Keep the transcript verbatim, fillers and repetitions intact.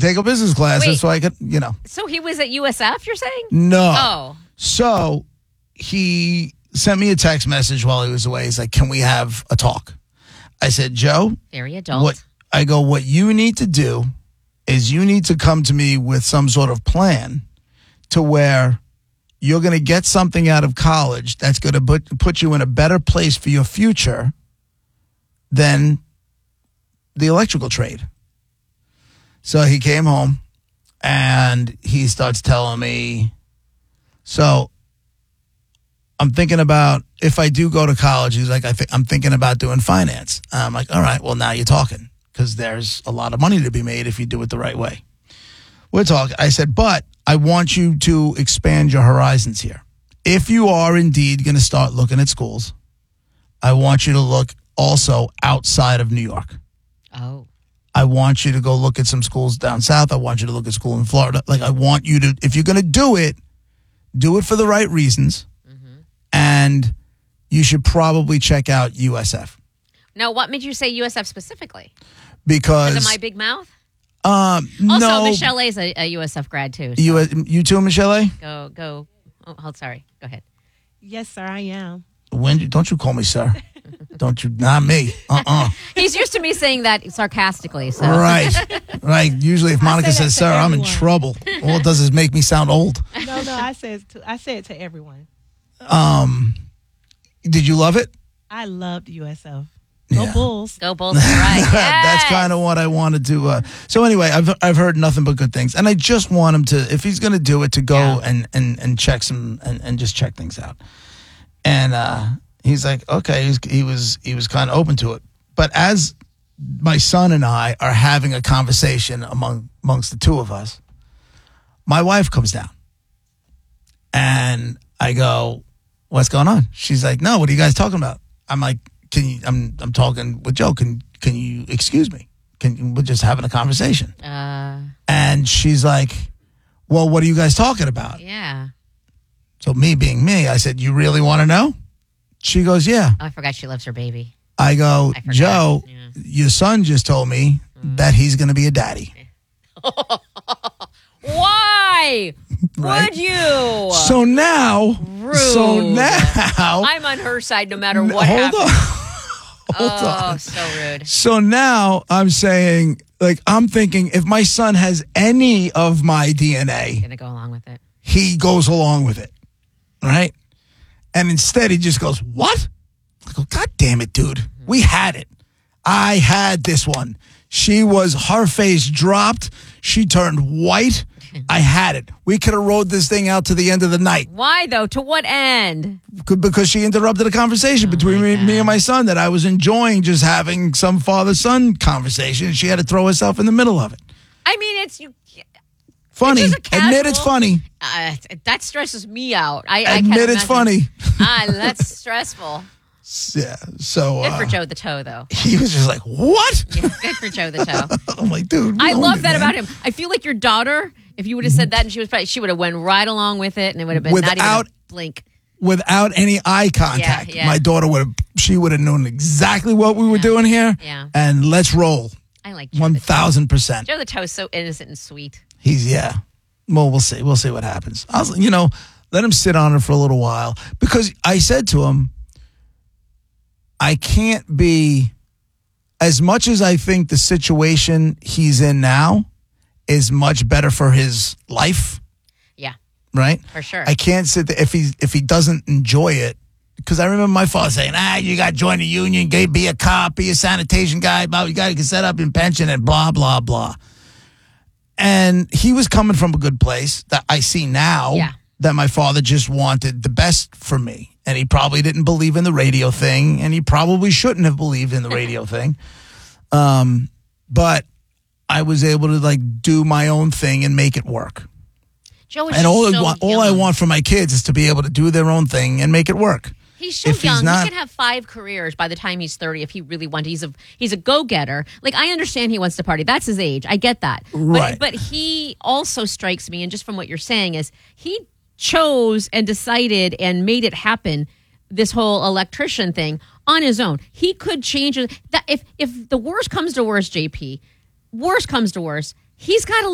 take a business class. Wait. That's why I could, you know. So he was at U S F, you're saying? No. Oh. So he sent me a text message while he was away. He's like, can we have a talk? I said, Joe. Very adult. What I go, what you need to do is you need to come to me with some sort of plan to where you're going to get something out of college that's going to put, put you in a better place for your future than the electrical trade. So he came home and he starts telling me, so I'm thinking about if I do go to college, he's like, I think I'm thinking about doing finance. I'm like, all right, well, now you're talking because there's a lot of money to be made if you do it the right way. We're talking. I said, but I want you to expand your horizons here. If you are indeed going to start looking at schools, I want you to look also outside of New York. Oh. I want you to go look at some schools down south. I want you to look at school in Florida. Like, I want you to, if you're going to do it, do it for the right reasons. Mm-hmm. And you should probably check out U S F. Now, what made you say U S F specifically? Because. Because of my big mouth? Um, also, no. Michelle A is a, a U S F grad, too. So. You, you too, Michelle A? Go, go. Oh, hold, sorry. Go ahead. Yes, sir, I am. When you, don't you call me sir. Don't you, not me. Uh-uh. He's used to me saying that sarcastically. So. Right. Right. Usually if Monica say says to sir, I'm in everyone. trouble. All it does is make me sound old. No, no, I say it to, I say it to everyone. Um, did you love it? I loved U S F. Go Yeah. Bulls. Go Bulls. Right. Yes. That's kind of what I wanted to. Uh, so anyway, I've I've heard nothing but good things, and I just want him to, if he's going to do it, to go Yeah. and, and and check some and, and just check things out. And uh, he's like, okay, he's, he was he was kind of open to it. But as my son and I are having a conversation among amongst the two of us, my wife comes down, and I go, "What's going on?" She's like, "No, what are you guys talking about?" I'm like, Can you, I'm I'm talking with Joe. Can can you excuse me? Can you, we're just having a conversation. Uh, And she's like, well, what are you guys talking about? yeah. So me being me, I said, you really want to know? She goes, yeah. Oh, I forgot she loves her baby. I go, I forgot. Joe, Yeah. your son just told me Mm. that he's going to be a daddy. Why Right. would you? So now, Rude. so now, I'm on her side no matter what hold happens. on. Hold oh, on. so rude. So now I'm saying, like, I'm thinking if my son has any of my D N A, Gonna go along with it. he goes along with it, right? And instead he just goes, what? I go, God damn it, dude. We had it. I had this one. She was, her face dropped. She turned white. I had it. We could have rode this thing out to the end of the night. Why though? To what end? Could- Because she interrupted a conversation between me, me and my son that I was enjoying, just having some father-son conversation. She had to throw herself in the middle of it. I mean, it's you. Funny. It's just a Admit it's casual- funny. Uh, that stresses me out. I, I can't Admit it's imagine. funny. Ah, that's stressful. Yeah. So Good uh, for Joe the Toe, though. he was just like, what? Yeah, good for Joe the Toe. I'm like, dude. I we love owned it, that man. about him. I feel like your daughter, if you would have said that and she was probably, she would have went right along with it and it would have been not even Without- a blink. Without any eye contact, Yeah, yeah. my daughter would have, she would have known exactly what we were doing here. Yeah. And let's roll. I like Joe one the Toe. thousand percent. Joe the Toe is so innocent and sweet. He's, yeah. Well, we'll see. We'll see what happens. I was, you know, let him sit on it for a little while. Because I said to him, I can't be, as much as I think the situation he's in now is much better for his life, Yeah, right? for sure. I can't sit there if he if he doesn't enjoy it. Because I remember my father saying, ah, you got to join the union, go be a cop, be a sanitation guy, blah, you got to set up your pension and blah, blah, blah. And he was coming from a good place that I see now Yeah. that my father just wanted the best for me. And he probably didn't believe in the radio thing, and he probably shouldn't have believed in the radio thing. Um, but I was able to like do my own thing and make it work. Joe is And all, so I want, all I young. want for my kids is to be able to do their own thing and make it work. He's so if he's young. not- he could have five careers by the time he's thirty if he really wanted. He's a he's a go getter. Like I understand he wants to party. That's his age. I get that. Right. But but he also strikes me, and just from what you're saying, is he chose and decided and made it happen. This whole electrician thing on his own. He could change it. That if if the worst comes to worst, J P, worst comes to worst, he's got to